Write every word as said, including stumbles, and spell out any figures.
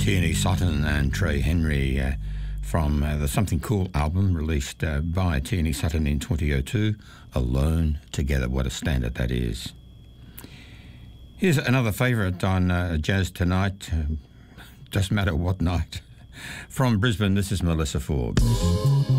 Tierney Sutton and Trey Henry uh, from uh, the Something Cool album released uh, by Tierney Sutton in twenty oh two, Alone Together. What a standard that is. Here's another favourite on uh, Jazz Tonight, uh, doesn't matter what night. From Brisbane, this is Melissa Forbes.